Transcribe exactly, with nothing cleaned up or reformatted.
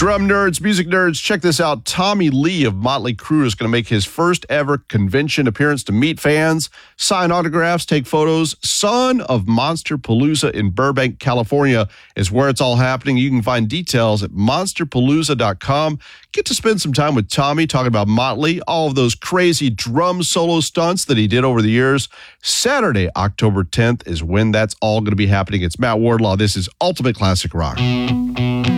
Drum nerds, music nerds, check this out. Tommy Lee of Motley Crue is going to make his first ever convention appearance to meet fans, sign autographs, take photos. Son of Monsterpalooza in Burbank, California is where it's all happening. You can find details at monster palooza dot com. Get to spend some time with Tommy talking about Motley, all of those crazy drum solo stunts that he did over the years. Saturday, October tenth is when that's all going to be happening. It's Matt Wardlaw. This is Ultimate Classic Rock.